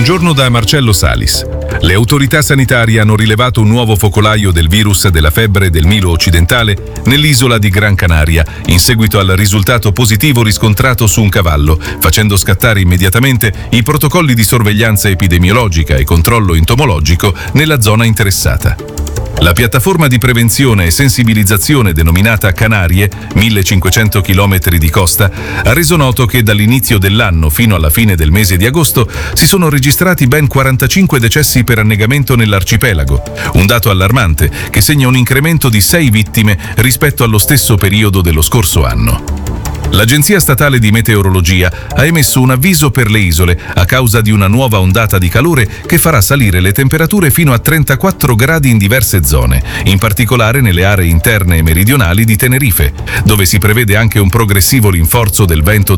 Buongiorno da Marcello Salis. Le autorità sanitarie hanno rilevato un nuovo focolaio del virus della febbre del Nilo occidentale nell'isola di Gran Canaria, in seguito al risultato positivo riscontrato su un cavallo, facendo scattare immediatamente i protocolli di sorveglianza epidemiologica e controllo entomologico nella zona interessata. La piattaforma di prevenzione e sensibilizzazione denominata Canarie, 1500 km di costa, ha reso noto che dall'inizio dell'anno fino alla fine del mese di agosto si sono registrati ben 45 decessi per annegamento nell'arcipelago, un dato allarmante che segna un incremento di 6 vittime rispetto allo stesso periodo dello scorso anno. L'Agenzia Statale di Meteorologia ha emesso un avviso per le isole a causa di una nuova ondata di calore che farà salire le temperature fino a 34 gradi in diverse zone, in particolare nelle aree interne e meridionali di Tenerife, dove si prevede anche un progressivo rinforzo del vento